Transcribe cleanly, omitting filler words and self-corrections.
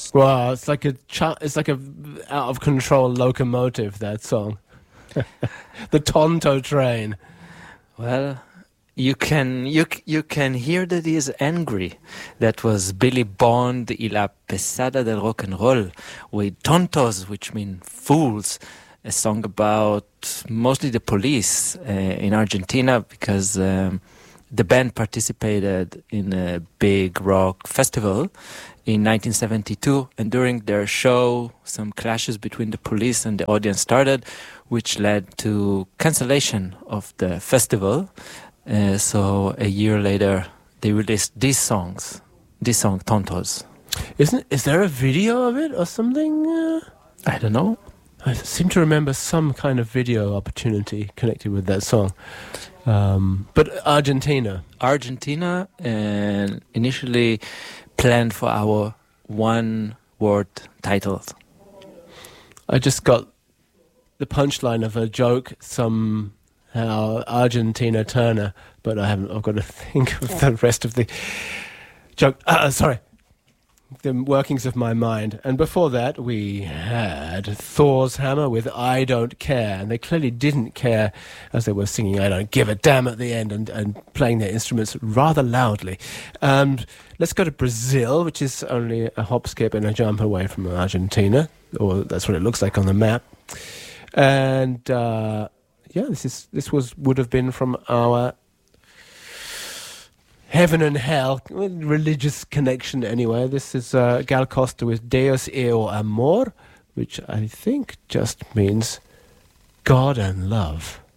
Wow, it's like a out of control locomotive, that song. The Tonto train. Well, you can hear that he is angry. That was Billy Bond y la pesada del rock and roll with tontos, which mean fools. A song about mostly the police in Argentina, because the band participated in a big rock festival in 1972, and during their show some clashes between the police and the audience started, which led to cancellation of the festival. So a year later they released this song Tontos. Is there a video of it or something? I don't know. I seem to remember some kind of video opportunity connected with that song. But Argentina, initially planned for our one-word titles. I just got the punchline of a joke, somehow Argentina Turner, but I've got to think of the rest of the joke. Sorry. The workings of my mind. And before that, we had Thor's Hammer with I Don't Care. And they clearly didn't care as they were singing I Don't Give a Damn at the end and playing their instruments rather loudly. Let's go to Brazil, which is only a hop, skip and a jump away from Argentina. Or that's what it looks like on the map. And this would have been from our Heaven and Hell, religious connection anyway. This is Gal Costa with Deus e o Amor, which I think just means God and love.